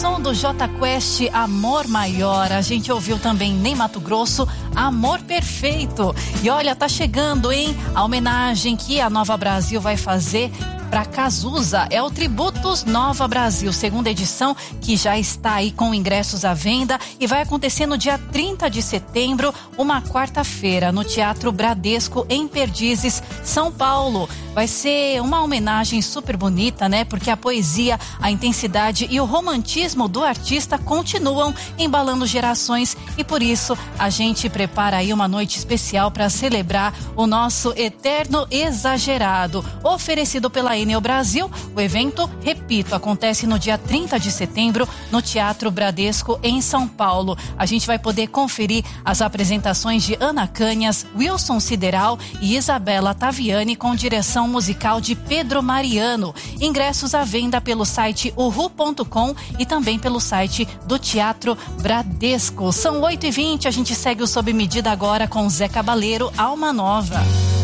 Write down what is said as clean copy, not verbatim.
som do Jota Quest, Amor Maior. A gente ouviu também Ney Matogrosso, Amor Perfeito. E olha, tá chegando, hein? A homenagem que a Nova Brasil vai fazer para Cazuza é o Tributos Nova Brasil, segunda edição, que já está aí com ingressos à venda e vai acontecer no dia 30 de setembro, uma quarta-feira, no Teatro Bradesco, em Perdizes, São Paulo. Vai ser uma homenagem super bonita, né? Porque a poesia, a intensidade e o romantismo do artista continuam embalando gerações e por isso a gente prepara aí uma noite especial para celebrar o nosso eterno exagerado, oferecido pela Enel Brasil. O evento, repito, acontece no dia 30 de setembro no Teatro Bradesco em São Paulo. A gente vai poder conferir as apresentações de Ana Canhas, Wilson Sideral e Isabela Taviani com direção musical de Pedro Mariano. Ingressos à venda pelo site uhu.com e também pelo site do Teatro Bradesco. São 8h20, a gente segue o Sob Medida agora com Zé Cabaleiro, Alma Nova.